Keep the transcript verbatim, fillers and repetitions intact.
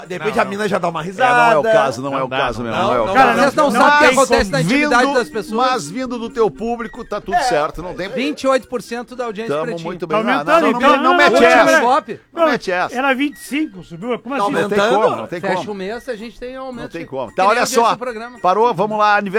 de repente a mina já dá uma É, risada. não é o caso, não, Não é o dá, caso não mesmo. dá. Não, é o Não, caso. não, Vocês não não sabem o que Mas acontece na intimidade vindo- das pessoas. Mas vindo do teu público, tá tudo certo. Não tem vinte e oito por cento da audiência Tamo pretinho. muito Tá bem. Não, aumentando, não, não, então. não, não mete não, essa. não, Pop. Não mete essa. Era vinte e cinco, subiu? Como Tá assim? Não tem aumentando. como, não tem Fecha como. o mês, a gente tem aumento. Não tem de- como. que Tá, nem olha a audiência só. do programa. Parou, vamos lá.